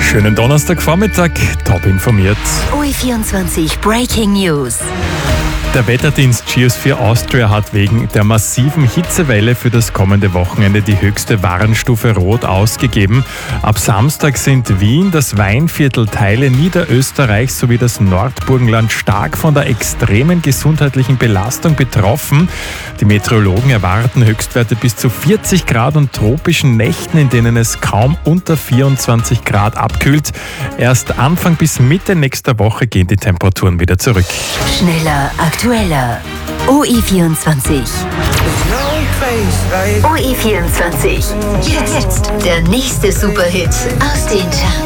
Schönen Donnerstagvormittag, top informiert. OE24 Breaking News. Der Wetterdienst Geosphere Austria hat wegen der massiven Hitzewelle für das kommende Wochenende die höchste Warnstufe Rot ausgegeben. Ab Samstag sind Wien, das Weinviertel, Teile Niederösterreichs sowie das Nordburgenland stark von der extremen gesundheitlichen Belastung betroffen. Die Meteorologen erwarten Höchstwerte bis zu 40 Grad und tropischen Nächten, in denen es kaum unter 24 Grad abkühlt. Erst Anfang bis Mitte nächster Woche gehen die Temperaturen wieder zurück. Schneller, aktueller. OE24. OE24. Jetzt der nächste Superhit aus den Charts.